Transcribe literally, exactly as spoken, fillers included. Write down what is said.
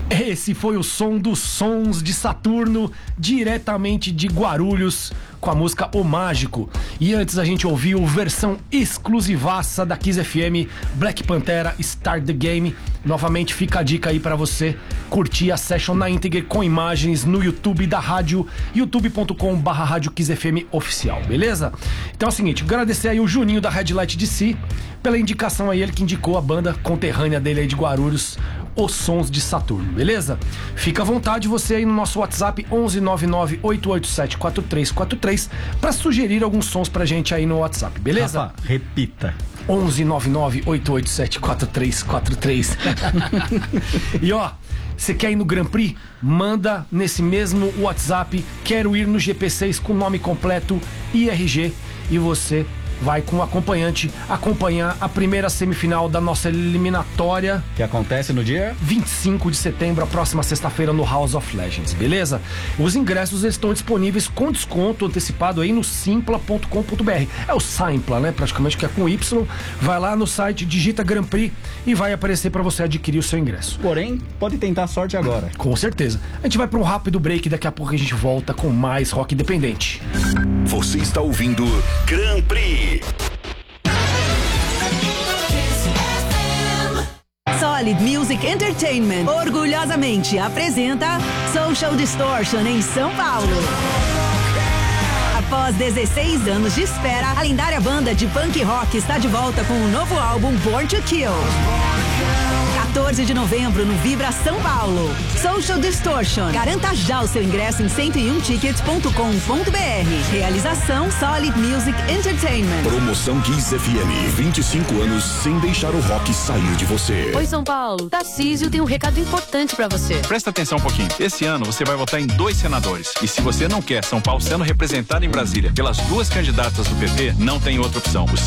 Esse foi o som dos Sons de Saturno, diretamente de Guarulhos, com a música O Mágico. E antes a gente ouviu versão exclusivaça da Kiss F M, Black Pantera, Start the Game. Novamente fica a dica aí pra você curtir a session na íntegra com imagens no YouTube da rádio, youtube ponto com barra rádio Kiss F M oficial, beleza? Então é o seguinte, agradecer aí o Juninho da Red Light D C pela indicação aí, ele que indicou a banda conterrânea dele aí de Guarulhos, Os Sons de Saturno, beleza? Fica à vontade você aí no nosso WhatsApp onze nove nove oito oito sete quatro três quatro três pra sugerir alguns sons pra gente aí no WhatsApp, beleza? Rafa, repita. onze nove nove oito oito sete quatro três quatro três. E ó, você quer ir no Grand Prix? Manda nesse mesmo WhatsApp, quero ir no G P seis com nome completo, I R G, e você vai com o acompanhante acompanhar a primeira semifinal da nossa eliminatória, que acontece no dia vinte e cinco de setembro, a próxima sexta-feira, no House of Legends, beleza? Os ingressos estão disponíveis com desconto antecipado aí no simpla ponto com ponto br. É o Simpla, né? Praticamente, que é com Y. Vai lá no site, digita Grand Prix e vai aparecer para você adquirir o seu ingresso. Porém, pode tentar a sorte agora. Com certeza. A gente vai para um rápido break e daqui a pouco a gente volta com mais rock independente. Você está ouvindo Grand Prix. Solid Music Entertainment orgulhosamente apresenta Social Distortion em São Paulo. Após dezesseis anos de espera, a lendária banda de punk rock está de volta com o novo álbum Born to Kill. quatorze de novembro no Vibra São Paulo. Social Distortion. Garanta já o seu ingresso em cento e um tickets ponto com ponto br. Realização Solid Music Entertainment. Promoção Kiss F M. vinte e cinco anos sem deixar o rock sair de você. Oi, São Paulo. Tarcísio tem um recado importante pra você. Presta atenção um pouquinho. Esse ano você vai votar em dois senadores. E se você não quer São Paulo sendo representado em Brasília pelas duas candidatas do P T, não tem outra opção. O seu